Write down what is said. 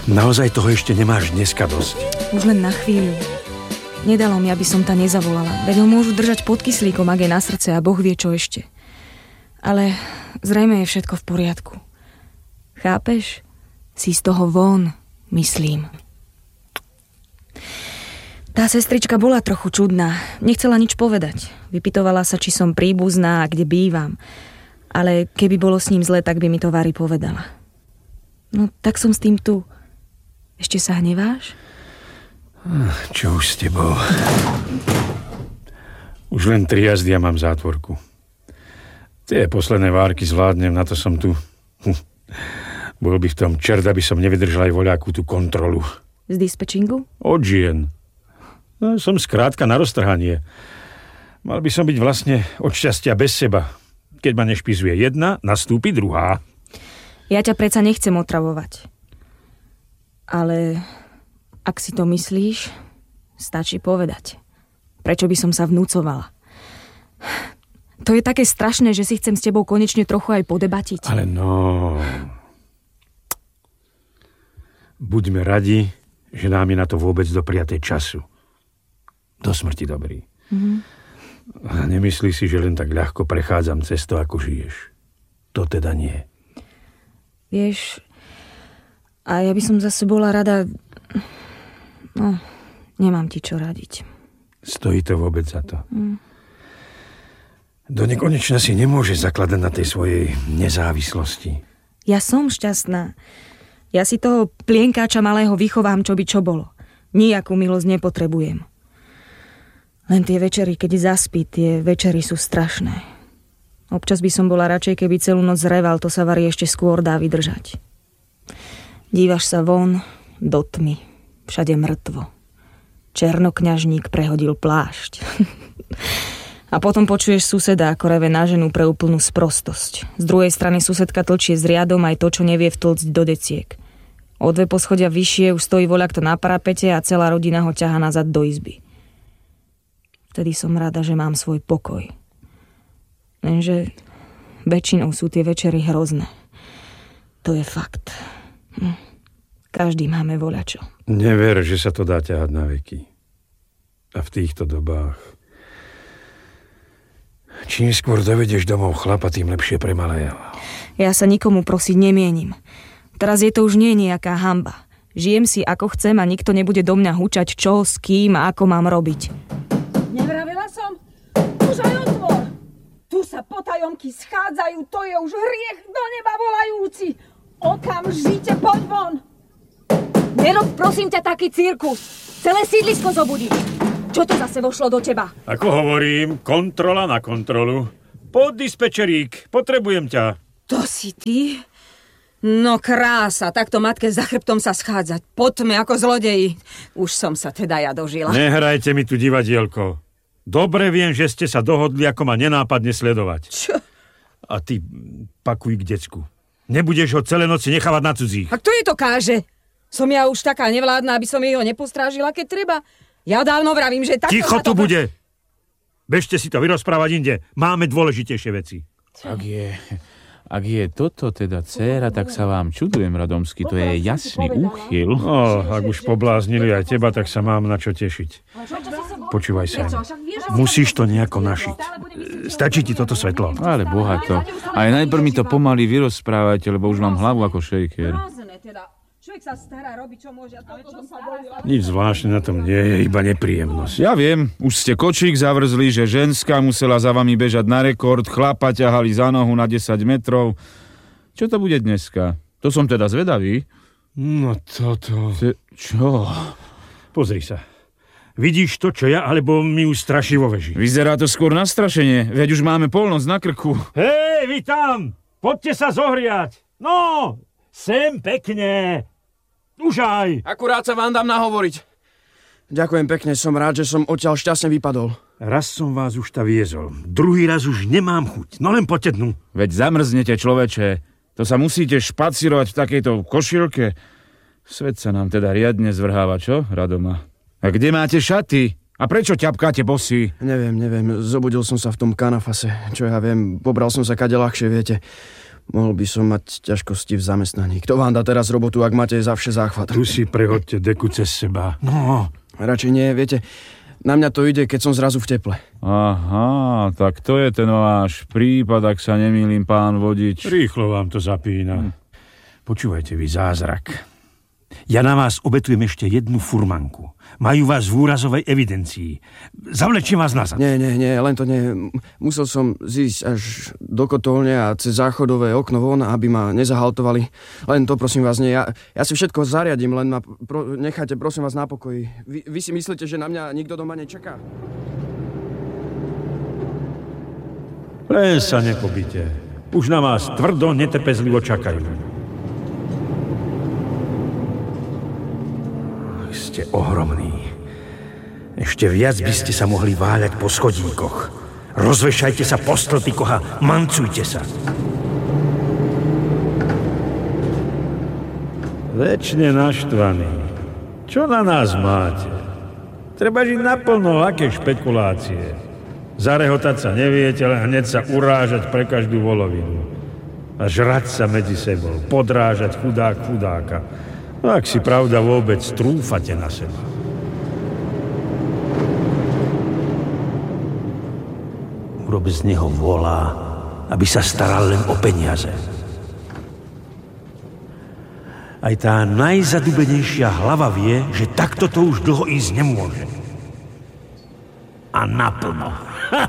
Naozaj toho ešte nemáš dneska dosť? Už len na chvíľu. Nedalo mi, aby som ta nezavolala. Veď ho môžu držať pod kyslíkom, ak je na srdce a Boh vie, čo ešte. Ale zrejme je všetko v poriadku. Chápeš? Si z toho von, myslím. Tá sestrička bola trochu čudná. Nechcela nič povedať. Vypytovala sa, či som príbuzná a kde bývam. Ale keby bolo s ním zle, tak by mi to Vary povedala. No, tak som s tým tu. Ešte sa hneváš? Čo už s tebou? Už len 3 jazdy a mám zátvorku. Tie posledné várky zvládnem, na to som tu. Bol by v tom čert, aby som nevydržal aj voľakú tú kontrolu. Z dispečingu? Od žien. No, som skrátka na roztrhanie. Mal by som byť vlastne od šťastia bez seba. Keď ma nešpizuje jedna, nastúpi druhá. Ja ťa predsa nechcem otravovať. Ale ak si to myslíš, stačí povedať. Prečo by som sa vnúcovala? To je také strašné, že si chcem s tebou konečne trochu aj podebatiť. Ale no... Buďme radi, že nám je na to vôbec dopriaté času. Do smrti dobrý. A nemyslí si, že len tak ľahko prechádzam cez to, ako žiješ. To teda nie. Vieš, a ja by som zase bola rada... No, nemám ti čo radiť. Stojí to vôbec za to? Do nekonečna si nemôžeš zakladať na tej svojej nezávislosti. Ja som šťastná. Ja si toho plienkáča malého vychovám, čo by čo bolo. Nijakú milosť nepotrebujem. Len tie večery, keď zaspí, tie večery sú strašné. Občas by som bola radšej, keby celú noc zreval, to sa Vary ešte skôr dá vydržať. Dívaš sa von, do tmy, všade mŕtvo. Černokňažník prehodil plášť. A potom počuješ suseda, ako reve na ženu pre úplnú sprostosť. Z druhej strany susedka tlčie s riadom aj to, čo nevie vtlcť do deciek. O 2 poschodia vyššie už stojí voľakto na parapete a celá rodina ho ťahá nazad do izby. Vtedy som rada, že mám svoj pokoj. Lenže väčšinou sú tie večery hrozné. To je fakt. Každý máme voľačo. Never, že sa to dá ťahať na veky. A v týchto dobách... Čím skôr dovedeš domov chlapa, tým lepšie pre malého. Ja sa nikomu prosiť nemienim. Teraz je to už nie nejaká hanba. Žijem si ako chcem a nikto nebude do mňa hučať čo, s kým a ako mám robiť. Nevravila som? Už aj otvor. Tu sa potajomky schádzajú, to je už hriech do neba volajúci. Okamžite poď von. Nerob prosím ťa taký cirkus. Celé sídlisko zobudíš. Čo to zase vošlo do teba? Ako hovorím, kontrola na kontrolu. Poď, dispečerík, potrebujem ťa. To si ty? No krása, takto matke za chrbtom sa schádzať. Poďme ako zlodeji. Už som sa teda ja dožila. Nehrajte mi tu divadielko. Dobre viem, že ste sa dohodli, ako ma nenápadne sledovať. Čo? A ty pakuj k decku. Nebudeš ho celé noci nechávať na cudzích. A kto jej to káže? Som ja už taká nevládna, aby som jej ho nepostrážila, keď treba? Ja dávno vravím, že takto... Ticho tu bude! Bežte si to vyrozprávať inde. Máme dôležitejšie veci. Ak je toto teda dcéra, tak sa vám čudujem, Radomský. To je jasný úchyl. Ak už pobláznili aj teba, tak sa mám na čo tešiť. Počúvaj sa. Musíš to nejako našiť. Stačí ti toto svetlo. Ale bohato. Aj najprv mi to pomaly vyrozprávajte, lebo už mám hlavu ako šejker. Človek sa stará, robí čo môže. Nič zvláštne na tom nie je, iba nepríjemnosť. Ja viem, už ste kočík zavrzli, že ženská musela za vami bežať na rekord, chlapa ťahali za nohu na 10 metrov. Čo to bude dneska? To som teda zvedavý. No toto... Čo? Pozri sa. Vidíš to, čo ja, alebo mi už straší vo veži? Vyzerá to skôr na strašenie, veď už máme polnoc na krku. Hej, vy tam! Poďte sa zohriať! No, sem pekne! Už aj! Akurát sa vám dám nahovoriť. Ďakujem pekne, som rád, že som odtiaľ šťastne vypadol. Raz som vás už ta viezol, druhý raz už nemám chuť, no len poďte dnu. Veď zamrznete, človeče. To sa musíte špacírovať v takejto košilke. Svet sa nám teda riadne zvrháva, čo, Radoma? A kde máte šaty? A prečo ťapkáte bosy? Neviem, zobudil som sa v tom kanafase. Čo ja viem, pobral som sa kade ľahšie, viete. Mohol by som mať ťažkosti v zamestnaní. Kto vám dá teraz robotu, ak máte zavše záchvat? Tu si prehoďte deku cez seba. No. Radšej nie, viete, na mňa to ide, keď som zrazu v teple. Aha, tak to je ten váš prípad, ak sa nemýlim, pán vodič. Rýchlo vám to zapína. Počúvajte vy, zázrak. Ja na vás obetujem ešte jednu furmanku. Majú vás v úrazovej evidencii. Zavlečím vás nazad. Nie, len to nie. Musel som zísť až do kotolne a cez záchodové okno von, aby ma nezahaltovali. Len to, prosím vás, nie. Ja si všetko zariadím, len ma nechajte, prosím vás, na pokoji. Vy si myslíte, že na mňa nikto doma nečaká? Len sa nepobite. Už na vás tvrdo, netrpezlivo čakajú. Ste ohromní. Ešte viac by ste sa mohli váľať po schodíkoch. Rozvešajte sa po stĺpikoch a mancujte sa. Večne naštvaný. Čo na nás máte? Treba žiť naplno, aké špekulácie. Zarehotať sa neviete, len hneď sa urážať pre každú volovinu. A žrať sa medzi sebou, podrážať chudák chudáka. No ak si pravda vôbec trúfate na seba. Urob z neho vola, aby sa staral len o peniaze. Aj tá najzadubenejšia hlava vie, že takto to už dlho ísť nemôže. A naplno.